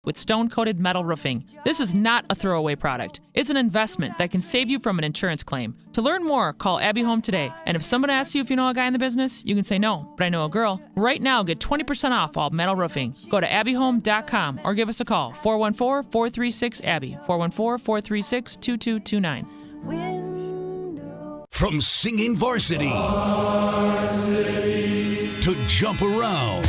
with stone-coated metal roofing. This is not a throwaway product. It's an investment that can save you from an insurance claim. To learn more, call Abbey Home today. And if someone asks you if you know a guy in the business, you can say no, but I know a girl. Right now, get 20% off all metal roofing. Go to abbyhome.com or give us a call, 414-436-ABBY, 414-436-2229. From singing varsity to jump around.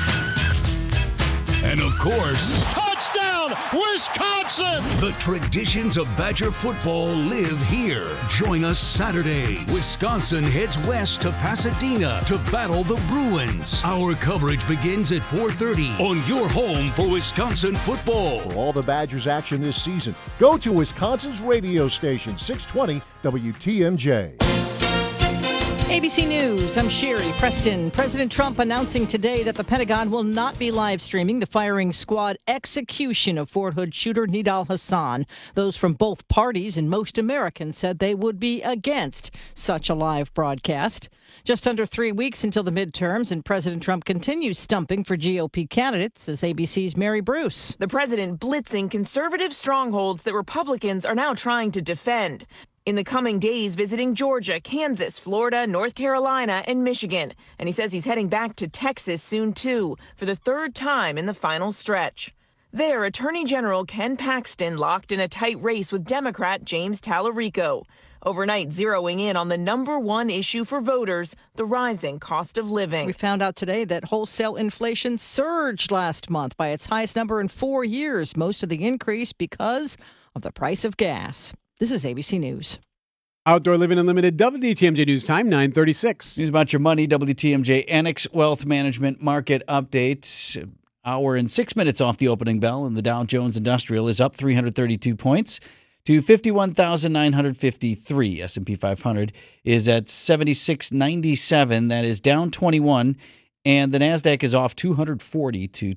And of course, touchdown, Wisconsin! The traditions of Badger football live here. Join us Saturday. Wisconsin heads west to Pasadena to battle the Bruins. Our coverage begins at 4:30 on your home for Wisconsin football. For all the Badgers action this season, go to Wisconsin's radio station, 620 WTMJ. ABC News, I'm Sherry Preston. President Trump announcing today that the Pentagon will not be live streaming the firing squad execution of Fort Hood shooter Nidal Hasan. Those from both parties and most Americans said they would be against such a live broadcast. Just under 3 weeks until the midterms, and President Trump continues stumping for GOP candidates, says ABC's Mary Bruce. The president blitzing conservative strongholds that Republicans are now trying to defend. In the coming days, visiting Georgia, Kansas, Florida, North Carolina, and Michigan. And he says he's heading back to Texas soon, too, for the third time in the final stretch. There, Attorney General Ken Paxton locked in a tight race with Democrat James Tallarico. Overnight, zeroing in on the number one issue for voters, the rising cost of living. We found out today that wholesale inflation surged last month by its highest number in 4 years. Most of the increase because of the price of gas. This is ABC News. Outdoor Living Unlimited, WTMJ News Time, 9:36. News about your money, WTMJ Annex Wealth Management Market Update. Hour and 6 minutes off the opening bell, and the Dow Jones Industrial is up 332 points to 51,953. S&P 500 is at 7697. That is down 21. And the NASDAQ is off 240 to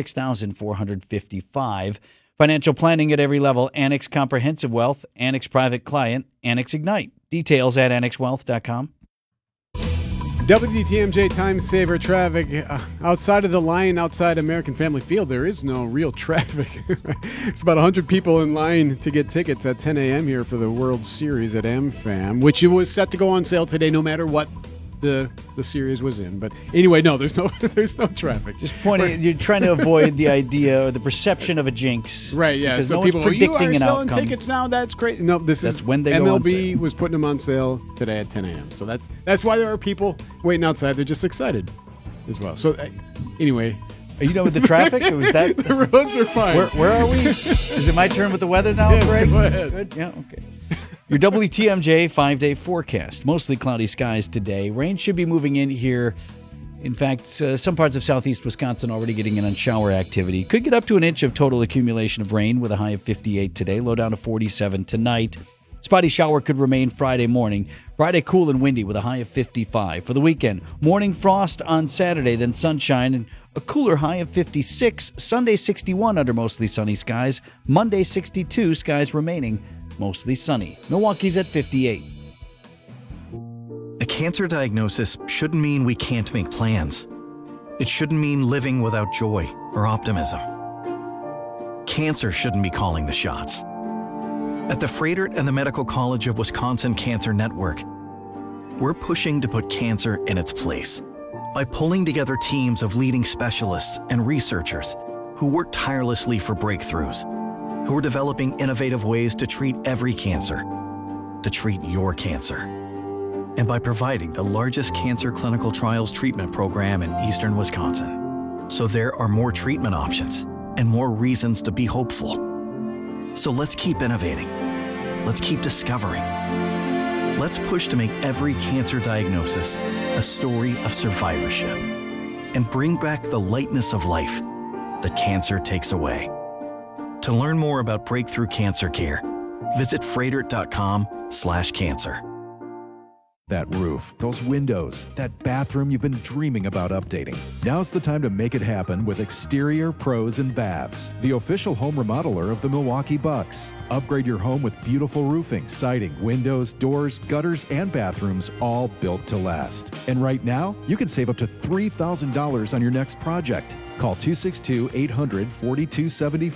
26,455. Financial planning at every level. Annex Comprehensive Wealth, Annex Private Client, Annex Ignite. Details at annexwealth.com. WTMJ Time Saver traffic. Outside of the line outside American Family Field, there is no real traffic. It's about 100 people in line to get tickets at 10 a.m. here for the World Series at AmFam, which was set to go on sale today no matter what the series was in. But anyway, no, there's no traffic. Just pointing, you're trying to avoid the idea or the perception of a jinx. Right, yeah. Because So no people one's predicting you are an selling outcome. tickets now? That's great. No, That's when they go on MLB sale. was putting them on sale today at 10 a.m. So that's why there are people waiting outside. They're just excited as well. So anyway. Are you done with the traffic? Or was that The roads are fine. Where are we? Is it my turn with the weather now, Yes, Greg? go ahead. Good? Yeah, okay. Your WTMJ 5-day forecast. Mostly cloudy skies today. Rain should be moving in here. In fact, some parts of southeast Wisconsin already getting in on shower activity. Could get up to an inch of total accumulation of rain with a high of 58 today, low down to 47 tonight. Spotty shower could remain Friday morning. Friday cool and windy with a high of 55. For the weekend, morning frost on Saturday, then sunshine and a cooler high of 56. Sunday 61 under mostly sunny skies. Monday 62, skies remaining mostly sunny. Milwaukee's at 58. A cancer diagnosis shouldn't mean we can't make plans. It shouldn't mean living without joy or optimism. Cancer shouldn't be calling the shots. At the Froedtert and the Medical College of Wisconsin Cancer Network, we're pushing to put cancer in its place by pulling together teams of leading specialists and researchers who work tirelessly for breakthroughs, who are developing innovative ways to treat every cancer, to treat your cancer. And by providing the largest cancer clinical trials treatment program in eastern Wisconsin. So there are more treatment options and more reasons to be hopeful. So let's keep innovating. Let's keep discovering. Let's push to make every cancer diagnosis a story of survivorship and bring back the lightness of life that cancer takes away. To learn more about breakthrough cancer care, visit Froedtert.com/cancer. That roof, those windows, that bathroom you've been dreaming about updating. Now's the time to make it happen with Exterior Pros and Baths, the official home remodeler of the Milwaukee Bucks. Upgrade your home with beautiful roofing, siding, windows, doors, gutters, and bathrooms, all built to last. And right now, you can save up to $3,000 on your next project. Call 262-800-4274